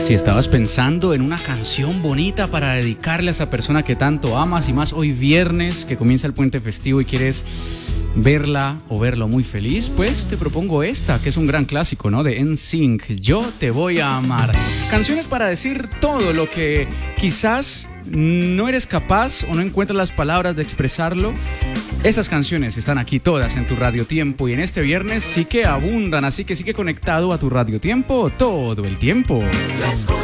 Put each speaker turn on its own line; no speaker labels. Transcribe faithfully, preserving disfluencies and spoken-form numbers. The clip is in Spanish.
Si estabas pensando en una canción bonita para dedicarle a esa persona que tanto amas, y más hoy viernes que comienza el puente festivo y quieres verla o verlo muy feliz, pues te propongo esta, que es un gran clásico, ¿no? De N Sync, Yo te voy a amar. Canciones para decir todo lo que quizás no eres capaz o no encuentras las palabras de expresarlo. Esas canciones están aquí todas en tu Radio Tiempo, y en este viernes sí que abundan, así que sigue conectado a tu Radio Tiempo todo el tiempo.